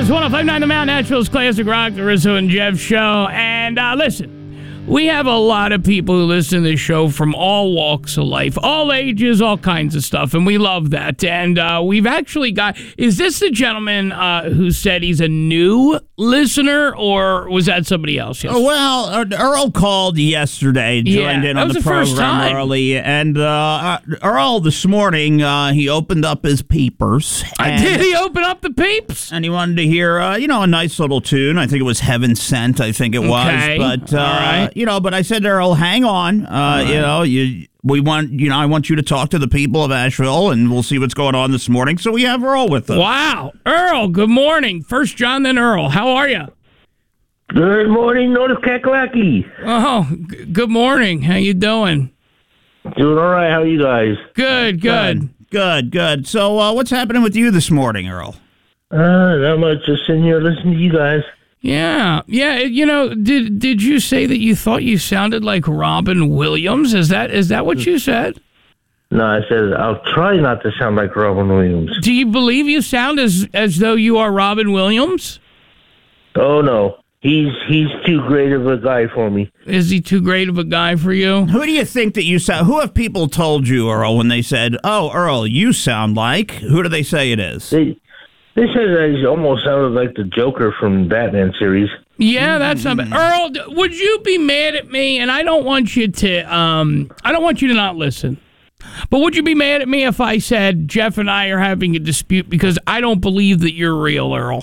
is 105.9 The Mountain, Nashville's classic rock, the Rizzo and Jeff show. And listen, we have a lot of people who listen to this show from all walks of life, all ages, all kinds of stuff, and we love that. And we've actually got, is this the gentleman who said he's a new listener, or was that somebody else? Yes. Well, Earl called yesterday, joined in on the program early, and Earl this morning, he opened up his peepers. Did he open up the peeps? And he wanted to hear, a nice little tune. I think it was Heaven Sent, I think it was. Okay. But, all right. But I said to Earl, hang on. I want you to talk to the people of Asheville, and we'll see what's going on this morning. So we have Earl with us. Wow. Earl, good morning. First John, then Earl. How are you? Good morning, North Kakalaki. Oh, good morning. How you doing? Doing all right. How are you guys? Good. Good. So what's happening with you this morning, Earl? Not much. Just sitting here listening to you guys. Yeah. Did you say that you thought you sounded like Robin Williams? Is that what you said? No, I said I'll try not to sound like Robin Williams. Do you believe you sound as though you are Robin Williams? Oh no, he's too great of a guy for me. Is he too great of a guy for you? Who do you think that you sound? Who have people told you, Earl, when they said, "Oh, Earl, you sound like"? Who do they say it is? They said that he almost sounded like the Joker from the Batman series. Yeah, that's not bad. Earl, would you be mad at me? And I don't want you to not listen. But would you be mad at me if I said Jeff and I are having a dispute because I don't believe that you're real, Earl?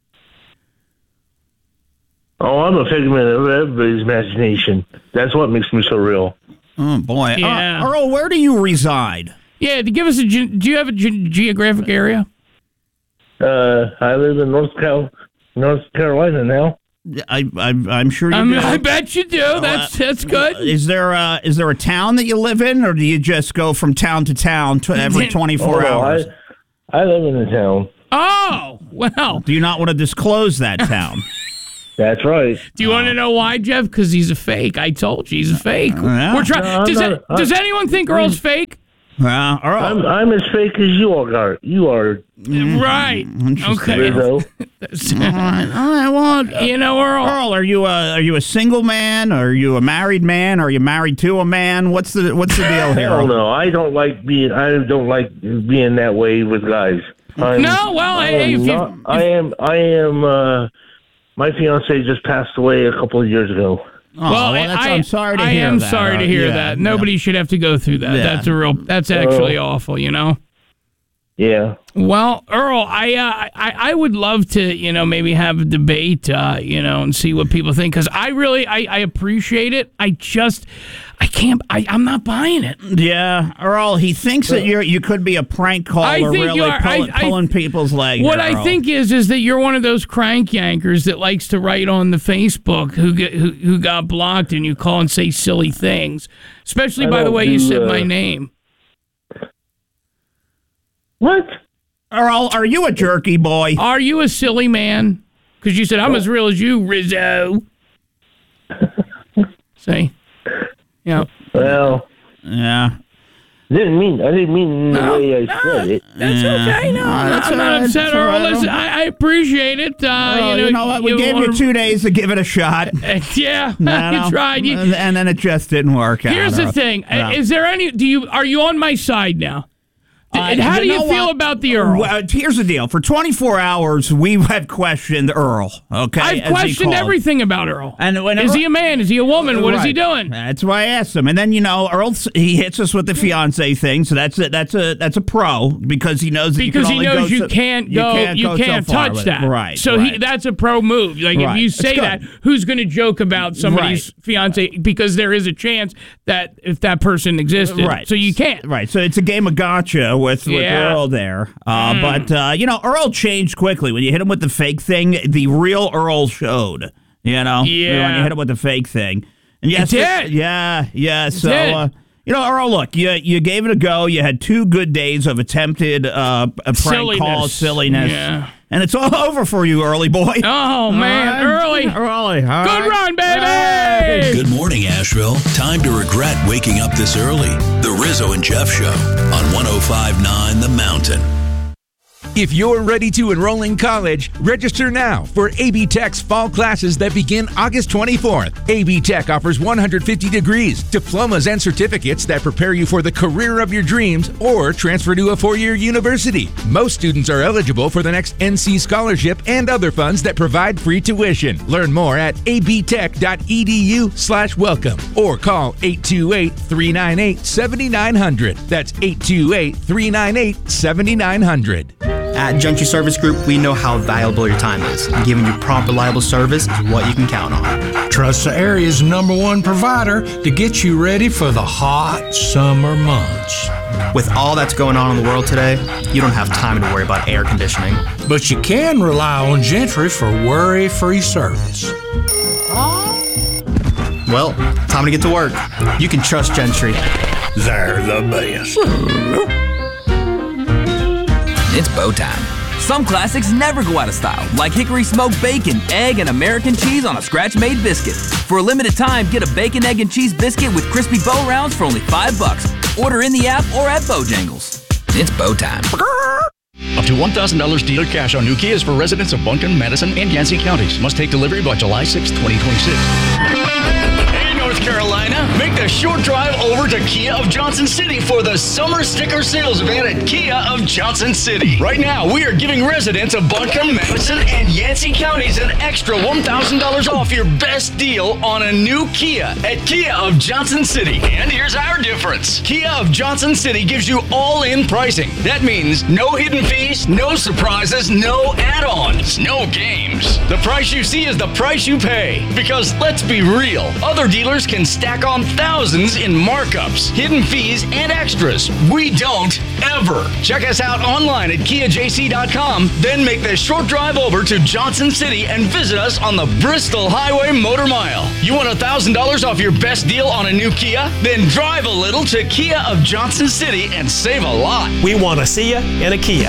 Oh, I'm a figment of everybody's imagination. That's what makes me so real. Oh boy, yeah. Earl, where do you reside? Yeah, give us do you have a geographic area? I live in North Carolina now. I'm sure you do. I bet you do. That's good. Is there a town that you live in, or do you just go from town to town every 24 hours? I live in a town. Oh, well. Do you not want to disclose that town? That's right. Do you want to know why, Jeff? Because he's a fake. I told you he's a fake. Yeah. We're trying. Does anyone think Earl's fake? Earl. I'm as fake as you are. You are. Right. Okay. Rizzo. All right. Well, Earl. Earl, are you a single man? Are you a married man? Are you married to a man? What's the deal here? Hell no. I don't like being that way with guys. I am. My fiance just passed away a couple of years ago. I'm sorry to hear that. I am sorry to hear that. Nobody should have to go through that. Yeah. That's actually awful, Yeah. Well, Earl, I would love to, maybe have a debate, and see what people think, because I appreciate it. I'm not buying it. Yeah, Earl, he thinks that you could be a prank caller, really pulling people's legs. What I think is that you're one of those crank yankers that likes to write on the Facebook who got blocked, and you call and say silly things, especially by the way you said my name. What? Earl, are you a jerky boy? Are you a silly man? Because you said, I'm as real as you, Rizzo. See? Yeah. Well. Yeah. I didn't mean the way I said it. That's okay. No, I'm not upset. Earl, listen, I appreciate it. You know what? We gave you 2 days to give it a shot. Yeah, you tried. And then it just didn't work out. Here's the thing. Is there are you on my side now? How do you feel about the Earl? Well, here's the deal. For 24 hours, we have questioned Earl. Okay, I've questioned everything about Earl. And is he a man? Is he a woman? What is he doing? That's why I asked him. And then Earl, he hits us with the fiance thing. So that's a pro because he knows that you can't touch that. Right. So that's a pro move. Like if you say that, who's going to joke about somebody's fiance? Because there is a chance that if that person existed, so you can't. Right. So it's a game of gotcha. With Earl there. But, Earl changed quickly. When you hit him with the fake thing, the real Earl showed, Yeah. When you hit him with the fake thing. And yes, it did. Yeah. So, Earl, look, you gave it a go. You had 2 good days of attempted prank call silliness. Yeah. And it's all over for you, Early boy. Oh, man. Early. Good run, baby. Good morning, Asheville. Time to regret waking up this early. The Rizzo and Jeff Show on 105.9 The Mountain. If you're ready to enroll in college, register now for AB Tech's fall classes that begin August 24th. AB Tech offers 150 degrees, diplomas, and certificates that prepare you for the career of your dreams or transfer to a four-year university. Most students are eligible for the next NC Scholarship and other funds that provide free tuition. Learn more at abtech.edu/welcome or call 828-398-7900. That's 828-398-7900. At Gentry Service Group, we know how valuable your time is, and giving you prompt, reliable service is what you can count on. Trust the area's #1 provider to get you ready for the hot summer months. With all that's going on in the world today, you don't have time to worry about air conditioning. But you can rely on Gentry for worry-free service. Well, time to get to work. You can trust Gentry. They're the best. It's bow time. Some classics never go out of style, like hickory smoked bacon, egg, and American cheese on a scratch-made biscuit. For a limited time, get a bacon, egg, and cheese biscuit with crispy bow rounds for only $5. Order in the app or at Bojangles. It's bow time. Up to $1,000 dealer cash on new Kias for residents of Buncombe, Madison, and Yancey counties. Must take delivery by July 6, 2026. North Carolina, make the short drive over to Kia of Johnson City for the Summer Sticker Sales Event at Kia of Johnson City. Right now, we are giving residents of Buncombe, Madison, and Yancey counties an extra $1,000 off your best deal on a new Kia at Kia of Johnson City. And here's our difference. Kia of Johnson City gives you all-in pricing. That means no hidden fees, no surprises, no add-ons, no games. The price you see is the price you pay. Because let's be real, other dealers can stack on thousands in markups, hidden fees, and extras. We don't ever. Check us out online at KiaJC.com, then make the short drive over to Johnson City and visit us on the Bristol Highway Motor Mile. You want $1,000 off your best deal on a new Kia? Then drive a little to Kia of Johnson City and save a lot. We want to see you in a Kia.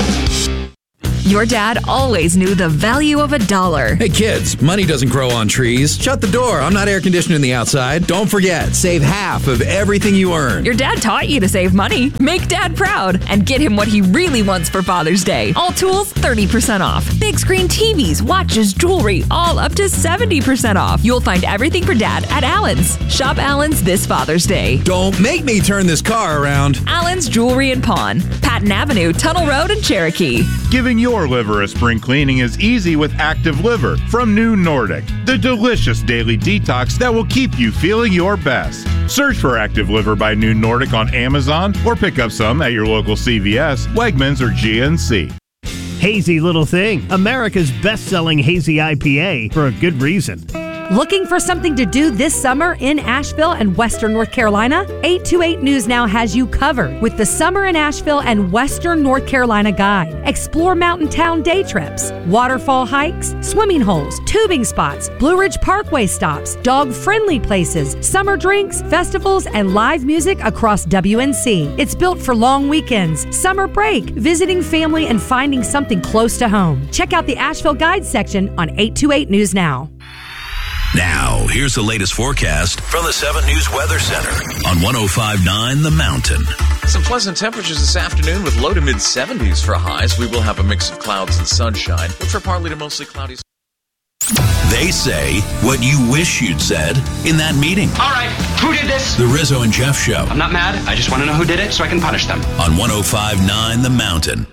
Your dad always knew the value of $1. Hey kids, money doesn't grow on trees. Shut the door. I'm not air conditioning the outside. Don't forget, save half of everything you earn. Your dad taught you to save money. Make Dad proud and get him what he really wants for Father's Day. All tools 30% off. Big screen TVs, watches, jewelry, all up to 70% off. You'll find everything for Dad at Allen's. Shop Allen's this Father's Day. Don't make me turn this car around. Allen's Jewelry and Pawn, Patton Avenue, Tunnel Road, and Cherokee. Giving your liver a spring cleaning is easy with Active Liver from New Nordic, the delicious daily detox that will keep you feeling your best. Search for Active Liver by New Nordic on Amazon or pick up some at your local CVS, Wegmans, or GNC. Hazy Little Thing, America's best-selling hazy IPA for a good reason. Looking for something to do this summer in Asheville and Western North Carolina? 828 News Now has you covered with the Summer in Asheville and Western North Carolina Guide. Explore mountain town day trips, waterfall hikes, swimming holes, tubing spots, Blue Ridge Parkway stops, dog-friendly places, summer drinks, festivals, and live music across WNC. It's built for long weekends, summer break, visiting family, and finding something close to home. Check out the Asheville Guide section on 828 News Now. Now, here's the latest forecast from the 7 News Weather Center on 105.9 The Mountain. Some pleasant temperatures this afternoon with low to mid-70s for highs. We will have a mix of clouds and sunshine, but for partly to mostly cloudy. They say what you wish you'd said in that meeting. All right, who did this? The Rizzo and Jeff Show. I'm not mad. I just want to know who did it so I can punish them. On 105.9 The Mountain.